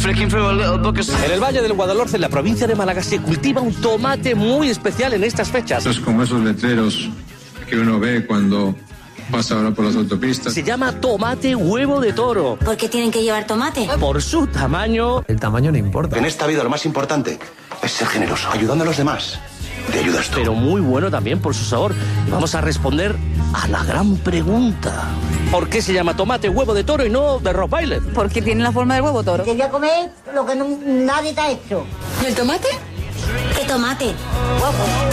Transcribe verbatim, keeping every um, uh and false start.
En el Valle del Guadalhorce, en la provincia de Málaga, se cultiva un tomate muy especial en estas fechas. Es como esos letreros que uno ve cuando pasa ahora por las autopistas. Se llama tomate huevo de toro. ¿Por qué tienen que llevar tomate? Por su tamaño. El tamaño no importa. En esta vida lo más importante es ser generoso, ayudando a los demás. Te ayudas tú. Pero muy bueno también por su sabor. Y vamos a responder a la gran pregunta. ¿Por qué se llama tomate huevo de toro y no de Rottweiler? Porque tiene la forma del huevo toro. Quería comer lo que no, nadie te ha hecho. ¿Y el tomate? ¿Qué tomate? Huevo.